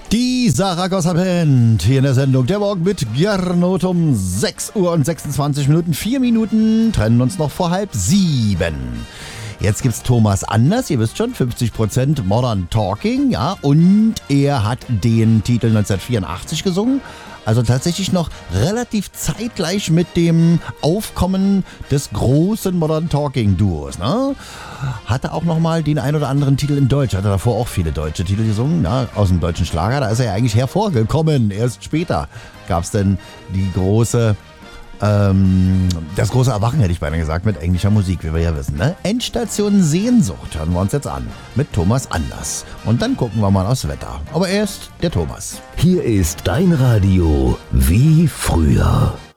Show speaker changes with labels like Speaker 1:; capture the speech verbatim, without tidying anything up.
Speaker 1: Die Saragossa Band hier in der Sendung Der Morgen mit Gernot um sechs Uhr und sechsundzwanzig Minuten. Vier Minuten trennen uns noch vor halb sieben. Jetzt gibt's Thomas Anders, ihr wisst schon, fünfzig Prozent Modern Talking, ja, und er hat den Titel neunzehnhundertvierundachtzig gesungen. Also tatsächlich noch relativ zeitgleich mit dem Aufkommen des großen Modern Talking Duos. Ne? Hatte auch nochmal den ein oder anderen Titel in Deutsch. Hatte davor auch viele deutsche Titel gesungen, ne? Aus dem deutschen Schlager. Da ist er ja eigentlich hervorgekommen. Erst später gab es dann die große, ähm, das große Erwachen, hätte ich beinahe gesagt, mit englischer Musik, wie wir ja wissen. Ne? Endstation Sehnsucht hören wir uns jetzt an mit Thomas Anders. Und dann gucken wir mal aufs Wetter. Aber erst der Thomas.
Speaker 2: Hier ist dein Radio wie früher.